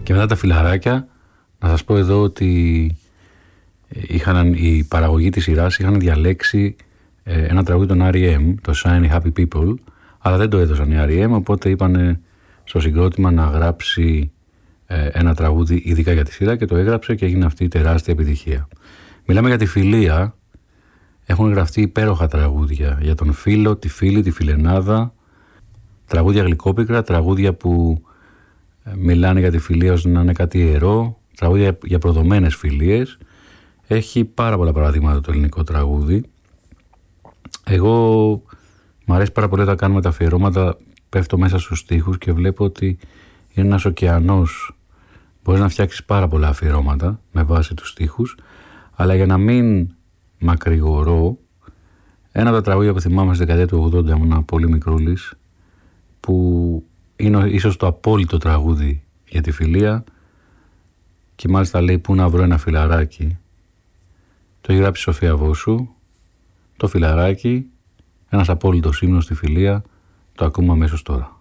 Και μετά τα φιλαράκια, να σας πω εδώ ότι η παραγωγή της σειράς είχαν διαλέξει ένα τραγούδι των R.E.M., το Shiny Happy People, αλλά δεν το έδωσαν οι R.E.M., οπότε είπανε στο συγκρότημα να γράψει ένα τραγούδι ειδικά για τη σειρά και το έγραψε και έγινε αυτή η τεράστια επιτυχία. Μιλάμε για τη φιλία. Έχουν γραφτεί υπέροχα τραγούδια για τον φίλο, τη φίλη, τη φιλενάδα, τραγούδια γλυκόπικρα, τραγούδια που μιλάνε για τη φιλία ως να είναι κάτι ιερό, τραγούδια για προδομένες φιλίες. Έχει πάρα πολλά παραδείγματα το ελληνικό τραγούδι. Εγώ μου αρέσει πάρα πολύ όταν κάνουμε τα αφιερώματα, πέφτω μέσα στους στίχους και βλέπω ότι είναι ένας ωκεανός. Μπορείς να φτιάξεις πάρα πολλά αφιερώματα με βάση τους στίχους, αλλά για να μην μακρηγορώ, ένα από τα τραγούδια που θυμάμαι στη δεκαετία του 80, ήμουν πολύ μικρούλης, που είναι ίσως το απόλυτο τραγούδι για τη φιλία και μάλιστα λέει «Πού να βρω ένα φιλαράκι». Το έχει γράψει η Σοφία Βόσου. Το φιλαράκι, ένας απόλυτος ύμνος στη φιλία, το ακούμε αμέσως τώρα.